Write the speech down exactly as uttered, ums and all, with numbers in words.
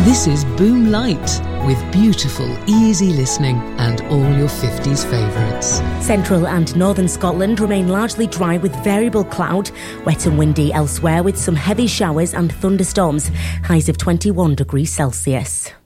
This is Boom Light, with beautiful, easy listening and all your fifties favourites. Central and northern Scotland remain largely dry with variable cloud, wet and windy elsewhere with some heavy showers and thunderstorms. Highs of twenty-one degrees Celsius.